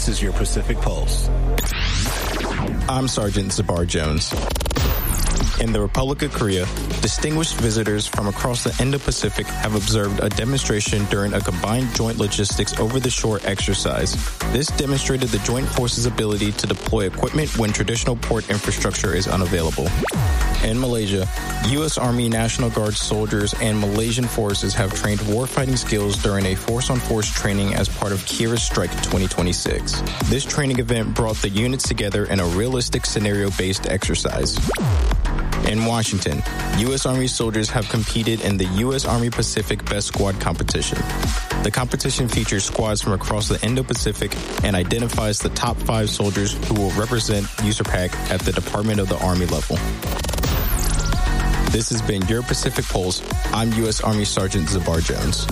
This is your Pacific Pulse. I'm Sergeant Zabar Jones. In the Republic of Korea, distinguished visitors from across the Indo-Pacific have observed a demonstration during a combined joint logistics over-the-shore exercise. This demonstrated the joint forces' ability to deploy equipment when traditional port infrastructure is unavailable. In Malaysia, U.S. Army National Guard soldiers and Malaysian forces have trained warfighting skills during a force-on-force training as part of Kira Strike 2026. This training event brought the units together in a realistic scenario-based exercise. In Washington, U.S. Army soldiers have competed in the U.S. Army Pacific Best Squad competition. The competition features squads from across the Indo-Pacific and identifies the top 5 soldiers who will represent USAPAC at the Department of the Army level. This has been your Pacific Pulse. I'm U.S. Army Sergeant Zabar Jones.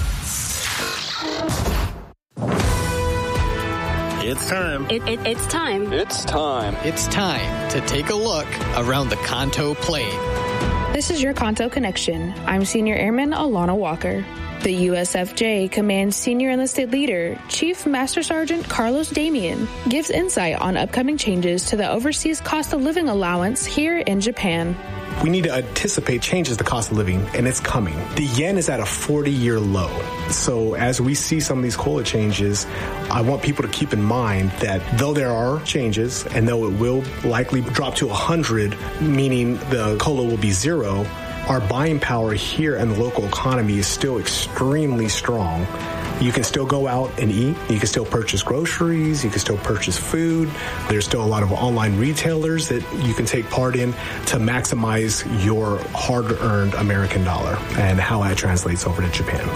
It's time. It's time. It's time. It's time to take a look around the Kanto Plain. This is your Kanto Connection. I'm Senior Airman Alana Walker. The USFJ Command Senior Enlisted Leader, Chief Master Sergeant Carlos Damian, gives insight on upcoming changes to the overseas cost of living allowance here in Japan. We need to anticipate changes to cost of living, and it's coming. The yen is at a 40-year low. So as we see some of these COLA changes, I want people to keep in mind that though there are changes, and though it will likely drop to 100, meaning the COLA will be 0, our buying power here in the local economy is still extremely strong. You can still go out and eat. You can still purchase groceries. You can still purchase food. There's still a lot of online retailers that you can take part in to maximize your hard-earned American dollar and how that translates over to Japan.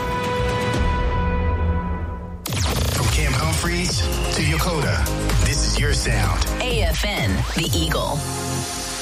From Camp Humphreys to Yokota, this is your sound. AFN, the Eagle.